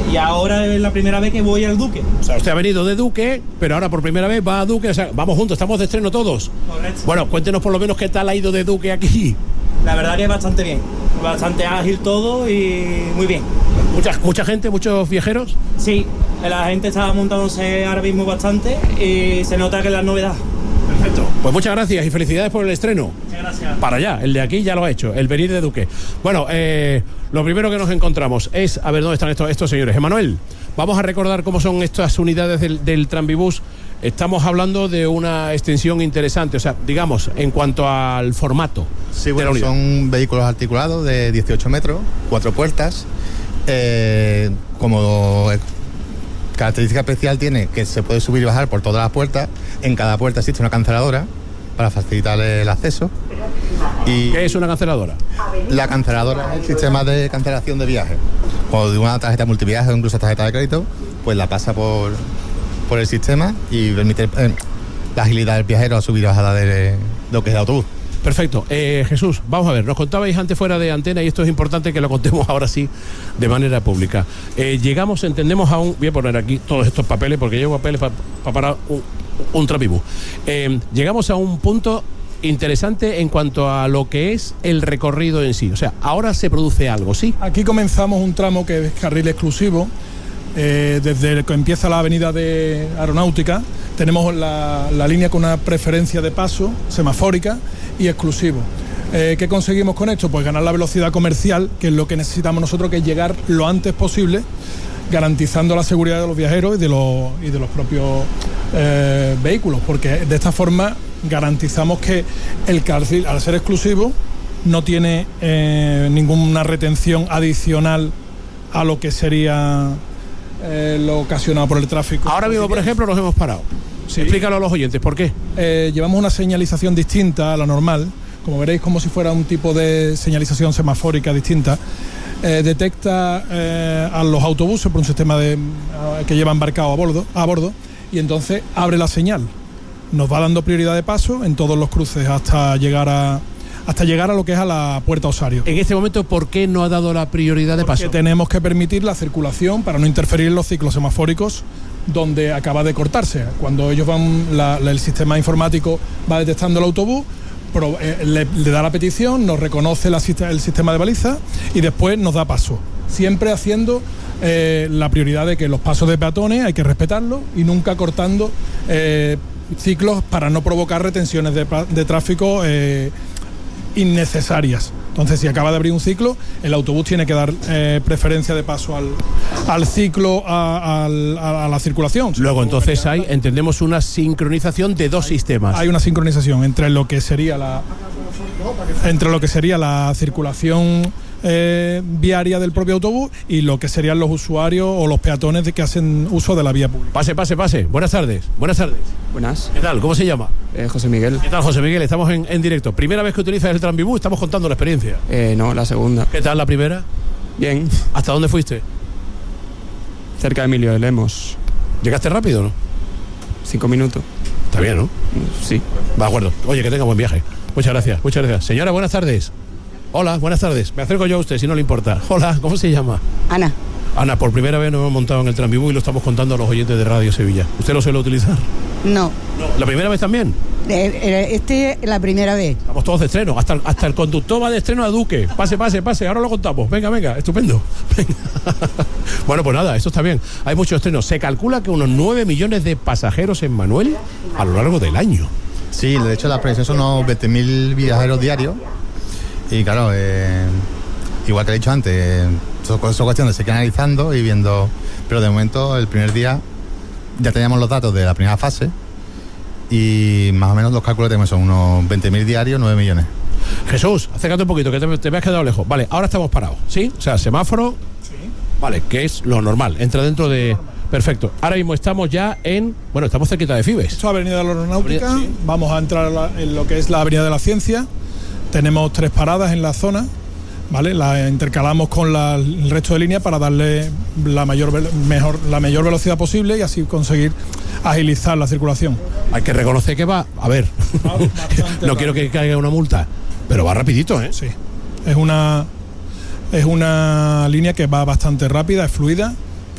Y ahora es la primera vez que voy al Duque. O sea, usted ha venido de Duque, pero ahora por primera vez va a Duque. O sea, vamos juntos, estamos de estreno todos. Correcto. Bueno, cuéntenos por lo menos qué tal ha ido de Duque aquí. La verdad que es bastante bien, bastante ágil todo y muy bien. Mucha gente, muchos viajeros. Sí, la gente está montándose ahora mismo bastante y se nota que es la novedad. Perfecto. Pues muchas gracias y felicidades por el estreno. Muchas gracias. Para allá, el de aquí ya lo ha hecho, el venir de Duque. Bueno, lo primero que nos encontramos es, a ver, ¿dónde están estos señores? Emanuel, vamos a recordar cómo son estas unidades del Tranvibús. Estamos hablando de una extensión interesante, o sea, digamos, en cuanto al formato. Sí, bueno, son vehículos articulados de 18 metros, 4 puertas. Como característica especial tiene que se puede subir y bajar por todas las puertas. En cada puerta existe una canceladora para facilitar el acceso. Y ¿qué es una canceladora? La canceladora es el sistema de cancelación de viajes. Cuando de una tarjeta multiviaje o incluso tarjeta de crédito, pues la pasa por el sistema y permite la agilidad del viajero a subir y bajar de lo que es el autobús. Perfecto. Jesús, vamos a ver, nos contabais antes fuera de antena y esto es importante que lo contemos ahora sí de manera pública. Llegamos, entendemos voy a poner aquí todos estos papeles porque llevo papeles para parar un Tranvibús. Llegamos a un punto interesante en cuanto a lo que es el recorrido en sí. O sea, ahora se produce algo, ¿sí? Aquí comenzamos un tramo que es carril exclusivo. Desde que empieza la avenida de Aeronáutica tenemos la línea con una preferencia de paso semafórica y exclusivo. ¿Qué conseguimos con esto? Pues ganar la velocidad comercial, que es lo que necesitamos nosotros, que es llegar lo antes posible, garantizando la seguridad de los viajeros y de los propios vehículos, porque de esta forma garantizamos que el carril, al ser exclusivo, no tiene ninguna retención adicional a lo que sería lo ocasionado por el tráfico. Ahora mismo, por ejemplo, nos hemos parado. Sí. Explícalo a los oyentes, ¿por qué? Llevamos una señalización distinta a la normal, como veréis, como si fuera un tipo de señalización semafórica distinta. Detecta a los autobuses por un sistema que lleva embarcado a bordo y entonces abre la señal. Nos va dando prioridad de paso en todos los cruces hasta llegar a lo que es a la Puerta Osario. En este momento, ¿por qué no ha dado la prioridad de paso? Porque tenemos que permitir la circulación para no interferir en los ciclos semafóricos donde acaba de cortarse. Cuando ellos van, el sistema informático va detectando el autobús, le da la petición, nos reconoce el sistema de baliza y después nos da paso. Siempre haciendo la prioridad de que los pasos de peatones hay que respetarlos y nunca cortando ciclos para no provocar retenciones de tráfico innecesarias. Entonces, si acaba de abrir un ciclo, el autobús tiene que dar preferencia de paso al ciclo, a la circulación. Luego, entonces entendemos una sincronización de dos sistemas. Hay una sincronización entre lo que sería la circulación viaria del propio autobús y lo que serían los usuarios o los peatones que hacen uso de la vía pública. Pase. Buenas tardes. Buenas. ¿Qué tal? ¿Cómo se llama? José Miguel. ¿Qué tal, José Miguel? Estamos en directo. ¿Primera vez que utilizas el Tranvibús? Estamos contando la experiencia. No, la segunda. ¿Qué tal la primera? Bien. ¿Hasta dónde fuiste? Cerca de Emilio de Lemos. ¿Llegaste rápido o no? 5 minutos. Está bien, ¿no? Sí. De acuerdo. Oye, que tenga buen viaje. Muchas gracias. Señora, buenas tardes. Hola, buenas tardes. Me acerco yo a usted, si no le importa. Hola, ¿cómo se llama? Ana. Ana, por primera vez nos hemos montado en el Tranvibús y lo estamos contando a los oyentes de Radio Sevilla. ¿Usted lo suele utilizar? No. ¿La primera vez también? La primera vez. Estamos todos de estreno. Hasta el conductor va de estreno a Duque. Pase. Ahora lo contamos. Venga. Estupendo. Venga. Bueno, pues nada, esto está bien. Hay muchos estrenos. Se calcula que unos 9 millones de pasajeros en Manuel a lo largo del año. Sí, de hecho la previsión son unos 20.000 viajeros diarios. Y claro, igual que he dicho antes, son cuestiones que se quedan analizando y viendo, pero de momento el primer día ya teníamos los datos de la primera fase y más o menos los cálculos que tenemos son unos 20.000 diarios, 9 millones. Jesús, acércate un poquito, que te me has quedado lejos. Vale, ahora estamos parados, ¿sí? O sea, semáforo, sí. Vale, que es lo normal, entra dentro de... Perfecto. Ahora mismo estamos ya estamos cerquita de Fibes. Esto es Avenida de la Aeronáutica, sí. Vamos a entrar en lo que es la Avenida de la Ciencia. Tenemos 3 paradas en la zona, ¿vale? La intercalamos con el resto de línea para darle la mayor velocidad posible y así conseguir agilizar la circulación. Hay que reconocer que va, a ver, no quiero que caiga una multa, pero va rapidito, ¿eh? Sí, es una línea que va bastante rápida, es fluida